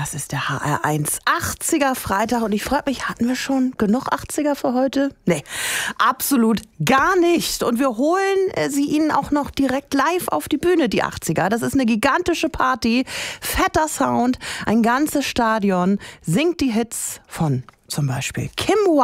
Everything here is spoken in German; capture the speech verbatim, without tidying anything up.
Das ist der H R eins achtziger Freitag und ich frage mich, hatten wir schon genug achtziger für heute? Nee, absolut gar nicht. Und wir holen äh, sie Ihnen auch noch direkt live auf die Bühne, die achtziger. Das ist eine gigantische Party, fetter Sound, ein ganzes Stadion singt die Hits von zum Beispiel Kim Wilde.